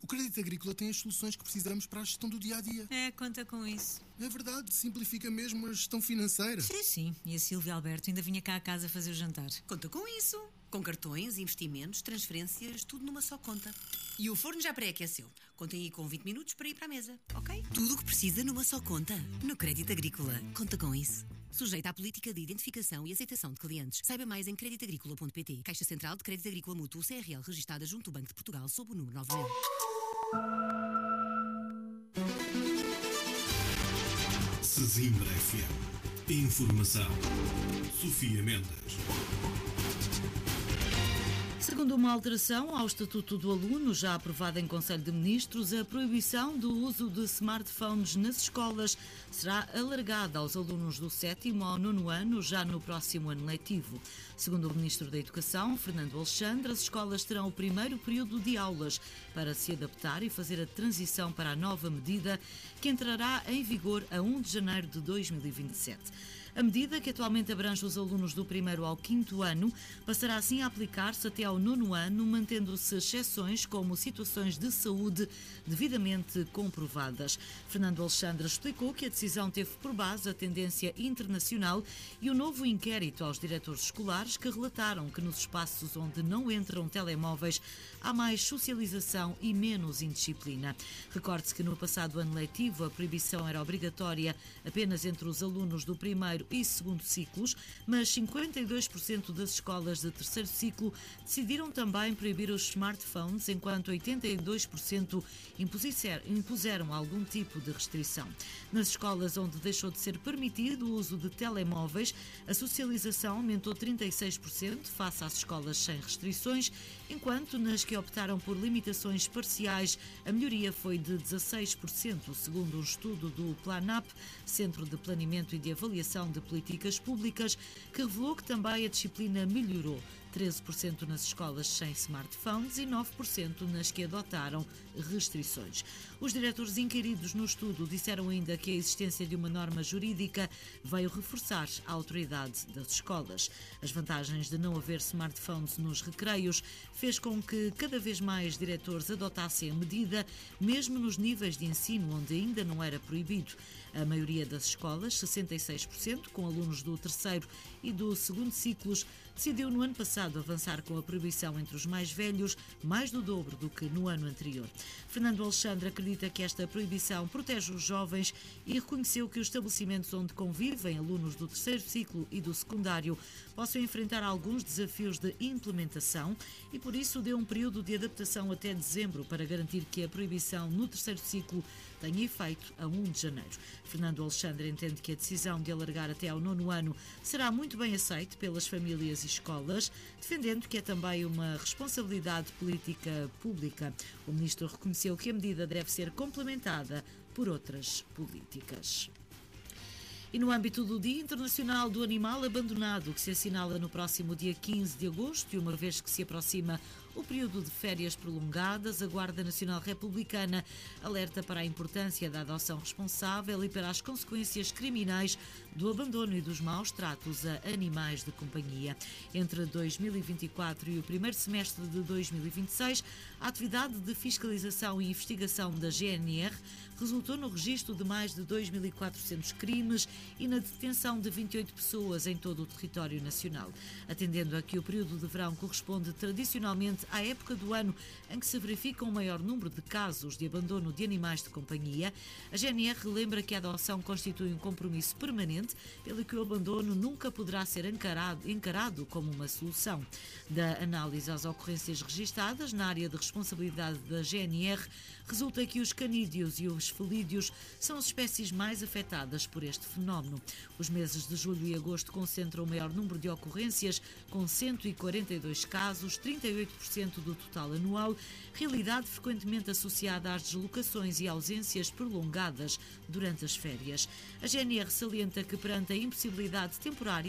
Crédito Agrícola tem as soluções que precisamos para a gestão do dia-a-dia. Conta com isso. É verdade, simplifica mesmo a gestão financeira. Sim. E a Silvia Alberto ainda vinha cá a casa fazer o jantar. Conta com isso. Com cartões, investimentos, transferências, tudo numa só conta. E o forno já pré-aqueceu. Contem aí com 20 minutos para ir para a mesa, ok? Tudo o que precisa numa só conta. No Crédito Agrícola. Conta com isso. Sujeita à política de identificação e aceitação de clientes. Saiba mais em creditagricola.pt. Caixa Central de Crédito Agrícola Mútuo CRL, registada junto ao Banco de Portugal, sob o número 9000. Sesimbra FM. Informação. Sofia Mendes. Segundo uma alteração ao Estatuto do Aluno, já aprovada em Conselho de Ministros, a proibição do uso de smartphones nas escolas será alargada aos alunos do 7º ao 9º ano, já no próximo ano letivo. Segundo o Ministro da Educação, Fernando Alexandre, as escolas terão o primeiro período de aulas para se adaptar e fazer a transição para a nova medida, que entrará em vigor a 1 de janeiro de 2027. A medida, que atualmente abrange os alunos do 1º ao 5º ano, passará assim a aplicar-se até ao 9º ano, mantendo-se exceções como situações de saúde devidamente comprovadas. Fernando Alexandre explicou que a decisão teve por base a tendência internacional e o novo inquérito aos diretores escolares, que relataram que nos espaços onde não entram telemóveis há mais socialização e menos indisciplina. Recorde-se que no passado ano letivo a proibição era obrigatória apenas entre os alunos do 1º e 2º ciclos, mas 52% das escolas de 3º ciclo decidiram também proibir os smartphones, enquanto 82% impuseram algum tipo de restrição. Nas escolas onde deixou de ser permitido o uso de telemóveis, a socialização aumentou 36% face às escolas sem restrições, enquanto nas que optaram por limitações parciais, a melhoria foi de 16%, segundo um estudo do PLANAP, Centro de Planeamento e de Avaliação de Políticas Públicas, que revelou que também a disciplina melhorou. 13% nas escolas sem smartphones e 9% nas que adotaram restrições. Os diretores inquiridos no estudo disseram ainda que a existência de uma norma jurídica veio reforçar a autoridade das escolas. As vantagens de não haver smartphones nos recreios fez com que cada vez mais diretores adotassem a medida, mesmo nos níveis de ensino onde ainda não era proibido. A maioria das escolas, 66%, com alunos do 3º e do 2º ciclos, decidiu no ano passado avançar com a proibição entre os mais velhos, mais do dobro do que no ano anterior. Fernando Alexandre acredita que esta proibição protege os jovens e reconheceu que os estabelecimentos onde convivem alunos do 3º ciclo e do secundário possam enfrentar alguns desafios de implementação e, por isso, deu um período de adaptação até dezembro para garantir que a proibição no 3º ciclo tenha efeito a 1 de janeiro. Fernando Alexandre entende que a decisão de alargar até ao 9º ano será muito bem aceita pelas famílias e escolas, defendendo que é também uma responsabilidade política pública. O ministro reconheceu que a medida deve ser complementada por outras políticas. E no âmbito do Dia Internacional do Animal Abandonado, que se assinala no próximo dia 15 de agosto, e uma vez que se aproxima o período de férias prolongadas, a Guarda Nacional Republicana alerta para a importância da adoção responsável e para as consequências criminais do abandono e dos maus tratos a animais de companhia. Entre 2024 e o primeiro semestre de 2026, a atividade de fiscalização e investigação da GNR resultou no registro de mais de 2.400 crimes e na detenção de 28 pessoas em todo o território nacional. Atendendo a que o período de verão corresponde tradicionalmente à época do ano em que se verifica um maior número de casos de abandono de animais de companhia, a GNR lembra que a adoção constitui um compromisso permanente, pelo que o abandono nunca poderá ser encarado como uma solução. Da análise às ocorrências registadas na área de responsabilidade da GNR, resulta que os canídeos e os felídeos são as espécies mais afetadas por este fenómeno. Os meses de julho e agosto concentram o maior número de ocorrências, com 142 casos, 38% do total anual, realidade frequentemente associada às deslocações e ausências prolongadas durante as férias. A GNR salienta que, perante a impossibilidade temporária